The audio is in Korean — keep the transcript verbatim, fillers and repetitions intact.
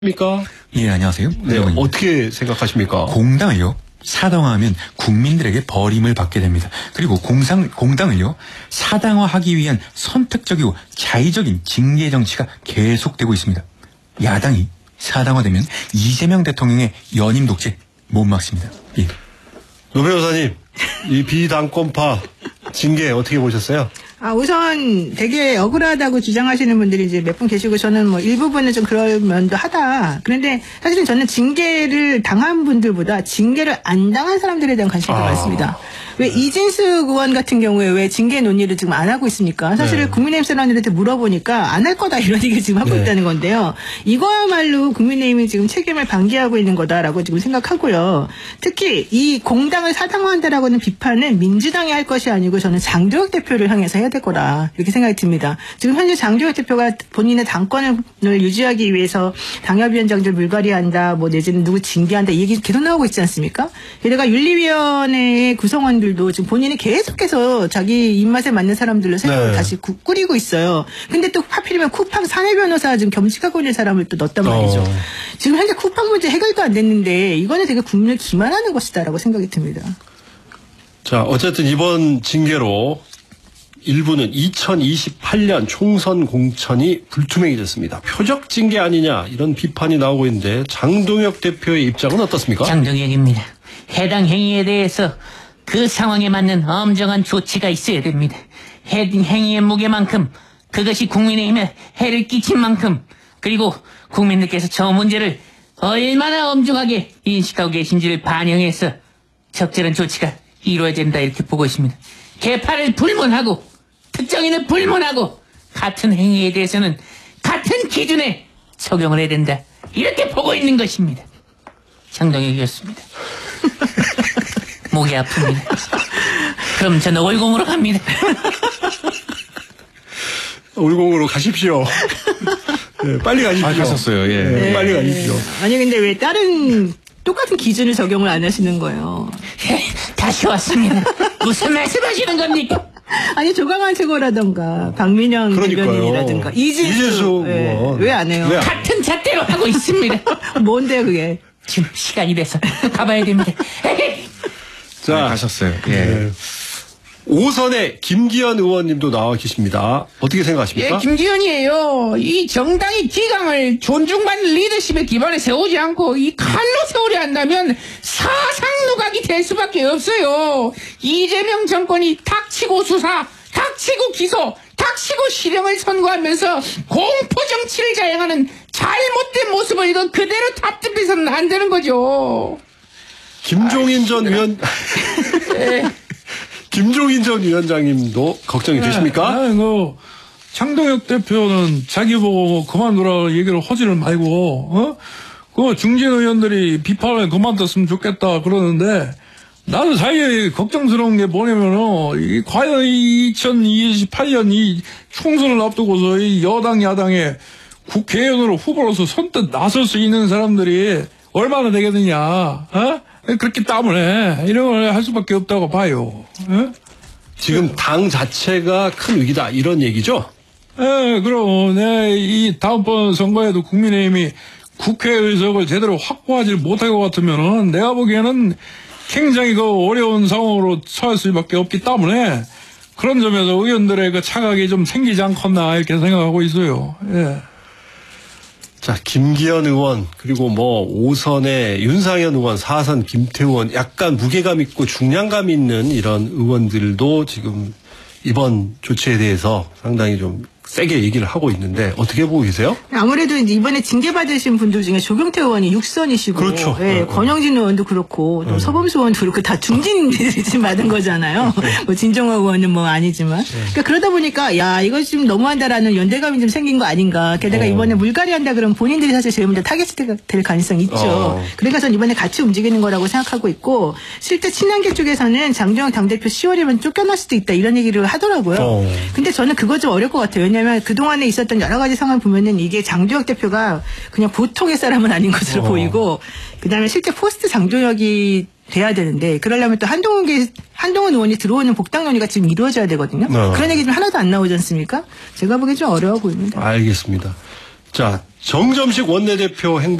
입니까? 예, 안녕하세요. 네, 어떻게 생각하십니까? 공당을요, 사당화하면 국민들에게 버림을 받게 됩니다. 그리고 공상, 공당을요, 사당화하기 위한 선택적이고 자의적인 징계 정치가 계속되고 있습니다. 야당이 사당화되면 이재명 대통령의 연임 독재 못 막습니다. 예. 노 변호사님, 이 비당권파 징계 어떻게 보셨어요? 아, 우선 되게 억울하다고 주장하시는 분들이 이제 몇 분 계시고 저는 뭐 일부분은 좀 그럴 면도 하다. 그런데 사실은 저는 징계를 당한 분들보다 징계를 안 당한 사람들에 대한 관심이 더 아. 많습니다. 왜 이진숙 의원 같은 경우에 왜 징계 논의를 지금 안 하고 있습니까? 사실 네. 국민의힘 사람들한테 물어보니까 안 할 거다 이런 얘기를 지금 하고 네. 있다는 건데요. 이거야말로 국민의힘이 지금 책임을 방기하고 있는 거다라고 지금 생각하고요. 특히 이 공당을 사당화한다라고는 비판은 민주당이 할 것이 아니고 저는 장도혁 대표를 향해서 해야 될 거다 이렇게 생각이 듭니다. 지금 현재 장도혁 대표가 본인의 당권을 유지하기 위해서 당협위원장들 물갈이한다, 뭐 내지는 누구 징계한다 이 얘기 계속 나오고 있지 않습니까? 게다가 윤리위원회의 구성원들도 지금 본인이 계속해서 자기 입맛에 맞는 사람들로 새로 네. 다시 구, 꾸리고 있어요. 근데 또 하필이면 쿠팡 사내 변호사 지금 겸직하고 있는 사람을 또 넣었단 말이죠. 어. 지금 현재 쿠팡 문제 해결도 안 됐는데 이거는 되게 국민을 기만하는 것이다라고 생각이 듭니다. 자, 어쨌든 이번 징계로 일부는 이천이십팔 년 총선 공천이 불투명해졌습니다. 표적 징계 아니냐 이런 비판이 나오고 있는데 장동혁 대표의 입장은 어떻습니까? 장동혁입니다. 해당 행위에 대해서 그 상황에 맞는 엄정한 조치가 있어야 됩니다. 해당 행위의 무게만큼 그것이 국민의힘에 해를 끼친 만큼 그리고 국민들께서 저 문제를 얼마나 엄중하게 인식하고 계신지를 반영해서 적절한 조치가 이루어야 된다 이렇게 보고 있습니다. 개파를 불문하고 특정인을 불문하고 같은 행위에 대해서는 같은 기준에 적용을 해야 된다 이렇게 보고 있는 것입니다. 장동혁이었습니다. 목이 아픕니다. 그럼 저는 올공으로 갑니다. 올공으로 가십시오. 네, 빨리 가십시오. 아, 가셨어요. 예. 네, 네. 빨리 가십시오. 아니 근데 왜 다른 똑같은 기준을 적용을 안 하시는 거예요? 다시 왔습니다. 무슨 말씀하시는 겁니까? 아니 조강한 최고라던가 박민영 그러니까요. 대변인이라든가 이진수, 이진수 네. 의원. 왜 안 해요? 왜 안- 같은 잣대로 하고 있습니다. 뭔데요 그게? 지금 시간이 돼서 가봐야 됩니다. 자, 아, 가셨어요. 예. 네. 오선의 김기현 의원님도 나와 계십니다. 어떻게 예, 생각하십니까? 김기현이에요. 이 정당의 기강을 존중받는 리더십에 기반에 세우지 않고 이 칼로 세우려 한다면 사상 누각이 될 수밖에 없어요. 이재명 정권이 닥치고 수사, 닥치고 기소, 닥치고 실형을 선고하면서 공포 정치를 자행하는 잘못된 모습을 이거 그대로 답습해서는 안 되는 거죠. 김종인 전 위원 김종인 전 위원장님도 걱정이 되십니까? 아이고, 장동혁 대표는 자기 보고 그만두라 얘기를 하지를 말고, 어? 그 중진 의원들이 비판을 그만뒀으면 좋겠다 그러는데, 나는 사이에 걱정스러운 게 뭐냐면은, 이 과연 이 이천이십팔 년 이 총선을 앞두고서 이 여당, 야당에 국회의원으로 후보로서 선뜻 나설 수 있는 사람들이 얼마나 되겠느냐, 어? 그렇기 때문에 이런 걸 할 수밖에 없다고 봐요. 예? 지금 당 자체가 큰 위기다 이런 얘기죠? 예, 그럼 네, 이 다음번 선거에도 국민의힘이 국회 의석을 제대로 확보하지 못할 것 같으면은 내가 보기에는 굉장히 그 어려운 상황으로 처할 수밖에 없기 때문에 그런 점에서 의원들의 그 차각이 좀 생기지 않겠나 이렇게 생각하고 있어요. 예. 자, 김기현 의원, 그리고 뭐, 오선의 윤상현 의원, 사선 김태우 의원, 약간 무게감 있고 중량감 있는 이런 의원들도 지금 이번 조치에 대해서 상당히 좀 세게 얘기를 하고 있는데, 어떻게 보고 계세요? 아무래도 이제 이번에 징계받으신 분들 중에 조경태 의원이 육선이시고, 그렇죠. 예, 네, 권영진 의원도 그렇고, 또 서범수 의원도 그렇고, 다 중진들이 지금 받은 거잖아요. 뭐 진정호 의원은 뭐 아니지만. 그러니까 그러다 보니까, 야, 이거 좀 너무한다라는 연대감이 좀 생긴 거 아닌가. 게다가 어. 이번에 물갈이 한다 그러면 본인들이 사실 제일 먼저 타겟이 될 가능성이 있죠. 어. 그러니까 전 이번에 같이 움직이는 거라고 생각하고 있고, 실제 친한계 쪽에서는 장정혁 당대표 시월이면 쫓겨날 수도 있다 이런 얘기를 하더라고요. 어. 근데 저는 그거 좀 어려울 것 같아요. 왜냐하면 그동안에 있었던 여러 가지 상황을 보면은 이게 장도혁 대표가 그냥 보통의 사람은 아닌 것으로 어. 보이고, 그 다음에 실제 포스트 장도혁이 돼야 되는데, 그러려면 또 한동훈, 게, 한동훈 의원이 들어오는 복당 논의가 지금 이루어져야 되거든요. 어. 그런 얘기 좀 하나도 안 나오지 않습니까? 제가 보기엔 좀 어려워 보입니다. 알겠습니다. 자, 정점식 원내대표 행